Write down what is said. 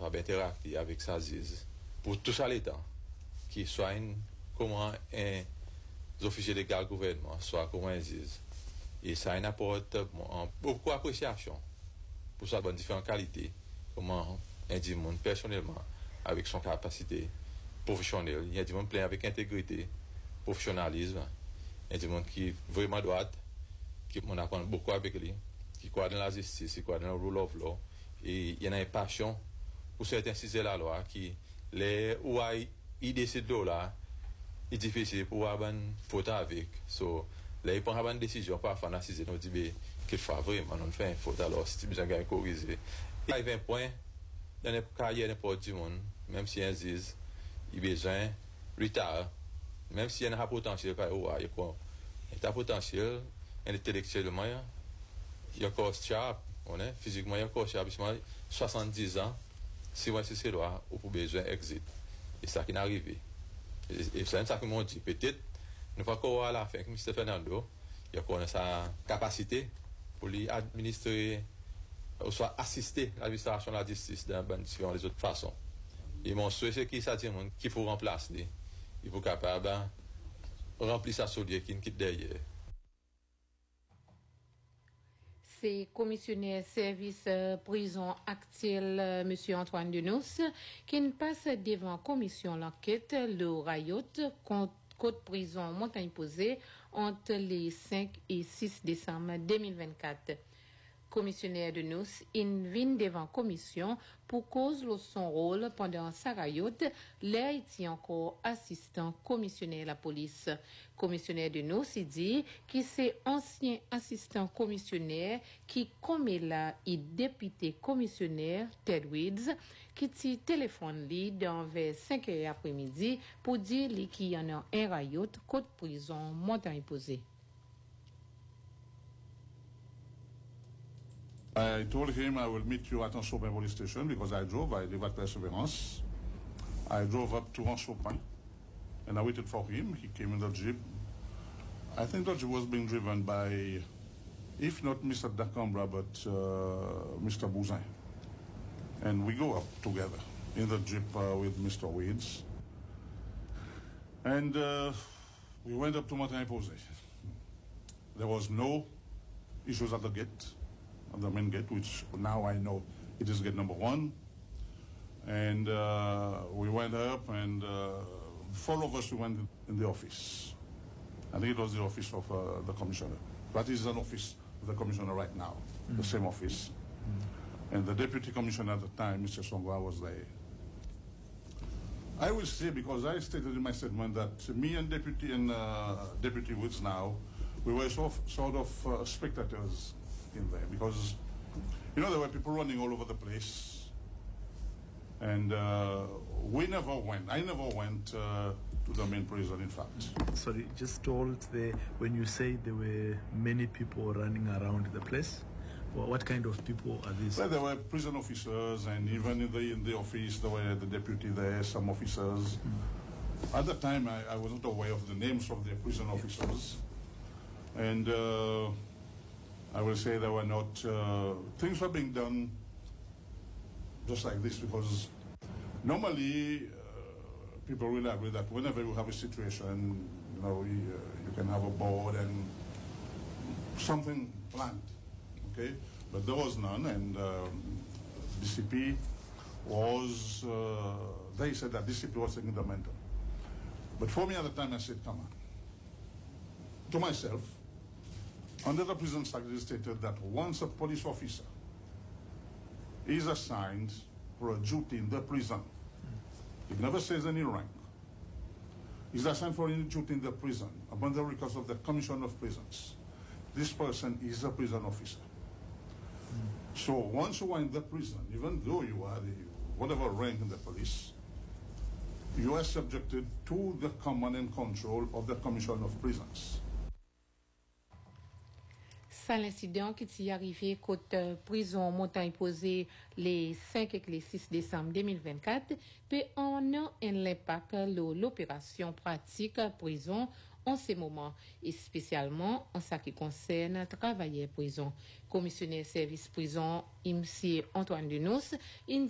capable d'interagir avec sa ZIZ pour tout ça l'État, qui soit comment un officier de garde gouvernement, soit comment un ZIZ. Et ça apporte beaucoup d'appréciation pour ça, dans différentes qualités, comment un dit monde personnellement, avec son capacité professionnelle, il y a du monde plein avec intégrité, professionnalisme, il y a du monde qui est vraiment droite, qui on apprend beaucoup avec lui, qui croit dans la justice, qui croit dans le rule of law, et il y en a une passion pour certains sujets la loi qui les ou il décide de là, il est difficile pour avoir une faute avec. So, là, il prend une décision parfois dans la sujet, on dit qu'il faut vraiment on fait une faute alors si tu besoin de corriger. Il arrive un point dans la carrière n'importe du monde, même si un ziz, il a besoin retard, même si il y a un potentiel, il a potentiel intellectuellement, il y a encore sharp, physiquement il y a encore sharp, 70 ans, si on c'est là, on peut besoin exit. Et ça qui est arrivé. Et c'est ça que m'ont dit, peut-être, nous pas encore à la fin, comme M. Fernando, il y a encore sa capacité pour lui administrer, ou soit assister l'administration de la justice dans les autres façons. Et mon souhait, c'est qu'il s'agit qu'il faut remplacer, il faut capable de remplir sa solier qui quitte derrière. C'est commissionnaire service prison actuel, M. Antoine Denous, qui passe devant commission l'enquête, le Rayot, contre Côte prison Montagne Posée entre les 5 et 6 décembre 2024. Commissionnaire de nous, il vient devant commission pour cause de son rôle pendant sa rayote, là il encore assistant commissionnaire la police. Commissionnaire de nous, il dit qu'il c'est ancien assistant commissionnaire qui, comme là, est député commissionnaire Ted Weeds, qui t'y téléphone lui dans vers 5 heures après-midi pour dire qu'il y en a un rayote côte prison Montagne Posée. I told him I will meet you at Anse-Aubin police station because I live at Perseverance. I drove up to Anse-Aubin and I waited for him. He came in the Jeep. I think the Jeep was being driven by, if not Mr. Dacambra, but Mr. Bouzin. And we go up together in the Jeep with Mr. Weeds. And we went up to Montagne Posée. There was no issues at the gate. At the main gate, which now I know it is gate number 1. And we went up and 4 of us we went in the office. I think it was the office of the commissioner. That is an office of the commissioner right now, the same office. And the deputy commissioner at the time, Mr. Songwa, was there. I will say, because I stated in my statement that me and Deputy Woods now, we were sort of spectators in there, because there were people running all over the place, and I never went to the main prison, in fact. Sorry, just told when you say there were many people running around the place, what kind of people are these? Well, there were prison officers, and even in the office there were the deputy there, some officers. At the time I wasn't aware of the names of the prison officers, and I will say there were not, things were being done just like this, because normally people will agree that whenever you have a situation, you can have a board and something planned, okay? But there was none, and DCP was, they said that DCP was taking the mentor. But for me at the time I said, come on, to myself, under the prison statute, it stated that once a police officer is assigned for a duty in the prison, it never says any rank, is assigned for any duty in the prison upon the request of the Commission of Prisons, this person is a prison officer. So once you are in the prison, even though you are whatever rank in the police, you are subjected to the command and control of the Commission of Prisons. Ça l'incident qui s'est arrivé côte prison Montagne Posée les 5 et les 6 décembre 2024 peut en un impact l'opération pratique prison en ces moments et spécialement en ce qui concerne travailleurs prison. Commissionnaire service prison M. Antoine Denous